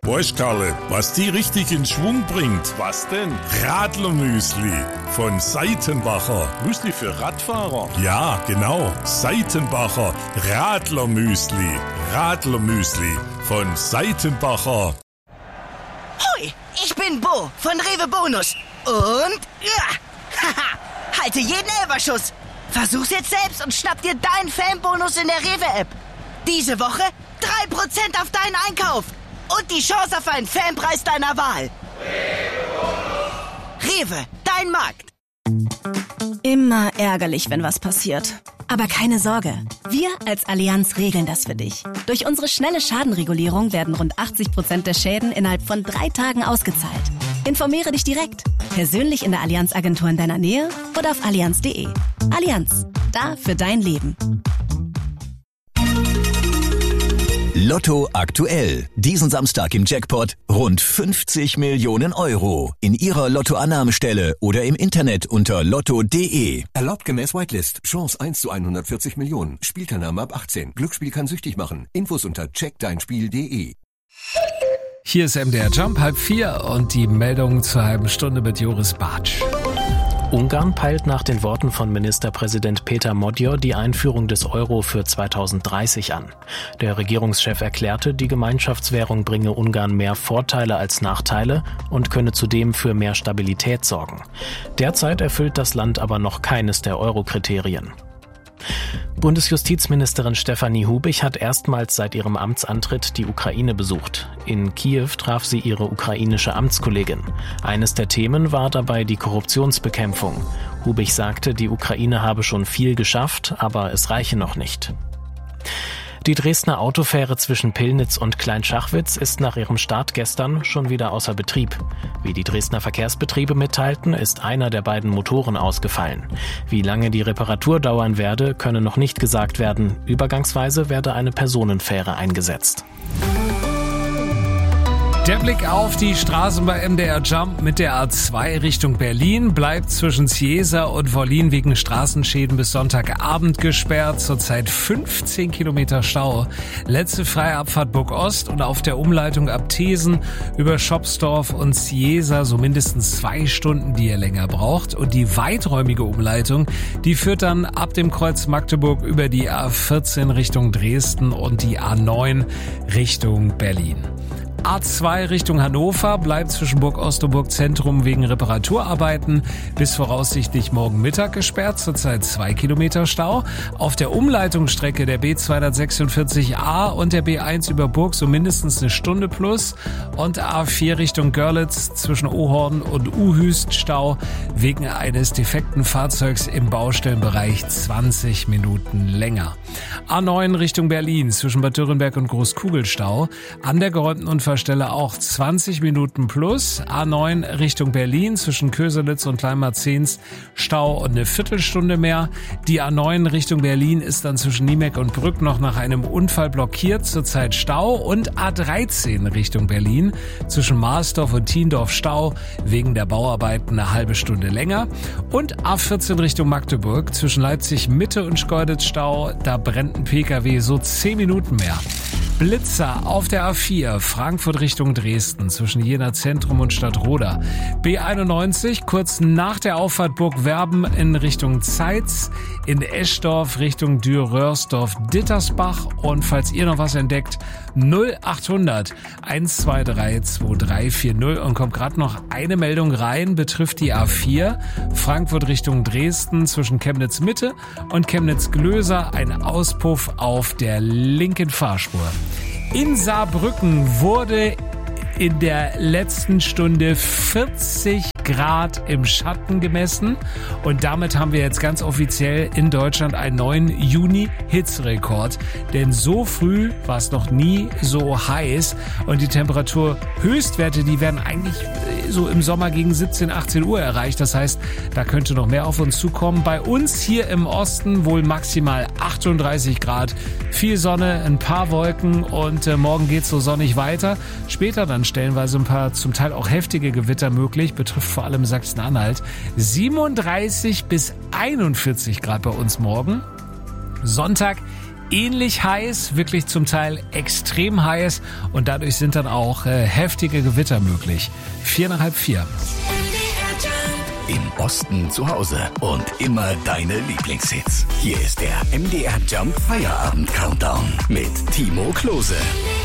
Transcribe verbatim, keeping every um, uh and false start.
Weißt Karle, was die richtig in Schwung bringt? Was denn? Radlermüsli von Seitenbacher. Müsli für Radfahrer? Ja, genau. Seitenbacher Radlermüsli. Radlermüsli von Seitenbacher. Hoi, ich bin Bo von Rewe Bonus. Und ja, haha, halte jeden Elferschuss. Versuch's jetzt selbst und schnapp dir deinen Fanbonus in der Rewe-App. Diese Woche drei Prozent auf deinen Einkauf. Und die Chance auf einen Fanpreis deiner Wahl. Rewe, dein Markt. Immer ärgerlich, wenn was passiert. Aber keine Sorge, wir als Allianz regeln das für dich. Durch unsere schnelle Schadenregulierung werden rund achtzig Prozent der Schäden innerhalb von drei Tagen ausgezahlt. Informiere dich direkt, persönlich in der Allianz-Agentur in deiner Nähe oder auf allianz punkt de. Allianz, da für dein Leben. Lotto aktuell. Diesen Samstag im Jackpot rund fünfzig Millionen Euro. In Ihrer Lottoannahmestelle oder im Internet unter lotto punkt de. Erlaubt gemäß Whitelist. Chance eins zu hundertvierzig Millionen. Spielteilnahme ab achtzehn. Glücksspiel kann süchtig machen. Infos unter check dein spiel punkt de. Hier ist M D R Jump, halb vier und die Meldung zur halben Stunde mit Joris Bartsch. Ungarn peilt nach den Worten von Ministerpräsident Peter Modjor die Einführung des Euro für zweitausenddreißig an. Der Regierungschef erklärte, die Gemeinschaftswährung bringe Ungarn mehr Vorteile als Nachteile und könne zudem für mehr Stabilität sorgen. Derzeit erfüllt das Land aber noch keines der Euro-Kriterien. Bundesjustizministerin Stefanie Hubich hat erstmals seit ihrem Amtsantritt die Ukraine besucht. In Kiew traf sie ihre ukrainische Amtskollegin. Eines der Themen war dabei die Korruptionsbekämpfung. Hubich sagte, die Ukraine habe schon viel geschafft, aber es reiche noch nicht. Die Dresdner Autofähre zwischen Pillnitz und Kleinschachwitz ist nach ihrem Start gestern schon wieder außer Betrieb. Wie die Dresdner Verkehrsbetriebe mitteilten, ist einer der beiden Motoren ausgefallen. Wie lange die Reparatur dauern werde, könne noch nicht gesagt werden. Übergangsweise werde eine Personenfähre eingesetzt. Der Blick auf die Straßen bei M D R Jump mit der A zwei Richtung Berlin bleibt zwischen Cieza und Wollin wegen Straßenschäden bis Sonntagabend gesperrt. Zurzeit fünfzehn Kilometer Stau. Letzte freie Abfahrt Burg Ost und auf der Umleitung ab Thesen über Schopsdorf und Cieza so mindestens zwei Stunden, die ihr länger braucht. Und die weiträumige Umleitung, die führt dann ab dem Kreuz Magdeburg über die A vierzehn Richtung Dresden und die A neun Richtung Berlin. A zwei Richtung Hannover bleibt zwischen Burg Ost und Burg Zentrum wegen Reparaturarbeiten bis voraussichtlich morgen Mittag gesperrt, zurzeit zwei Kilometer Stau. Auf der Umleitungsstrecke der B zweihundertsechsundvierzig A und der B eins über Burg so mindestens eine Stunde plus und A vier Richtung Görlitz zwischen Ohorn und Uhüst Stau wegen eines defekten Fahrzeugs im Baustellenbereich zwanzig Minuten länger. A neun Richtung Berlin zwischen Bad Dürrenberg und Großkugelstau an der geräumten Unfallstelle auch zwanzig Minuten plus. A neun Richtung Berlin zwischen Köselitz und Kleinmarzens Stau und eine Viertelstunde mehr. Die A neun Richtung Berlin ist dann zwischen Niemeck und Brück noch nach einem Unfall blockiert, zurzeit Stau. Und A dreizehn Richtung Berlin zwischen Marsdorf und Thiendorf Stau wegen der Bauarbeiten eine halbe Stunde länger. Und A vierzehn Richtung Magdeburg zwischen Leipzig Mitte und Schkeuditz Stau, da brennt ein Pkw so zehn Minuten mehr. Blitzer auf der A vier, Frankfurt Richtung Dresden, zwischen Jena Zentrum und Stadtroda. B einundneunzig, kurz nach der Auffahrt Burgwerben in Richtung Zeitz, in Eschdorf Richtung Dürr-Röhrsdorf-Dittersbach. Und falls ihr noch was entdeckt, null achthundert eins zwei drei zwei drei vier null. Und kommt gerade noch eine Meldung rein, betrifft die A vier, Frankfurt Richtung Dresden, zwischen Chemnitz Mitte und Chemnitz Glöser, ein Auspuff auf der linken Fahrspur. In Saarbrücken wurde in der letzten Stunde vierzig Grad im Schatten gemessen und damit haben wir jetzt ganz offiziell in Deutschland einen neuen Juni-Hitzerekord. Denn so früh war es noch nie so heiß und die Temperaturhöchstwerte, die werden eigentlich so im Sommer gegen siebzehn, achtzehn Uhr erreicht. Das heißt, da könnte noch mehr auf uns zukommen. Bei uns hier im Osten wohl maximal achtunddreißig Grad, viel Sonne, ein paar Wolken und äh, morgen geht's so sonnig weiter. Später dann stellenweise ein paar zum Teil auch heftige Gewitter möglich, betrifft vor allem Sachsen-Anhalt. siebenunddreißig bis einundvierzig Grad bei uns morgen. Sonntag ähnlich heiß, wirklich zum Teil extrem heiß und dadurch sind dann auch äh, heftige Gewitter möglich. Vier nach halb vier. Im Osten zu Hause und immer deine Lieblingshits. Hier ist der M D R Jump Feierabend Countdown mit Timo Klose.